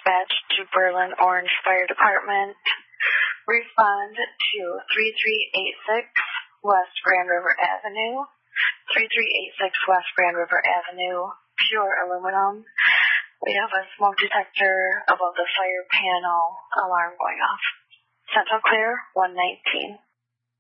dispatch to Berlin Orange Fire Department. Respond to 3386 West Grand River Avenue. 3386 West Grand River Avenue, pure aluminum. We have a smoke detector above the fire panel, alarm going off. Central Clear 119.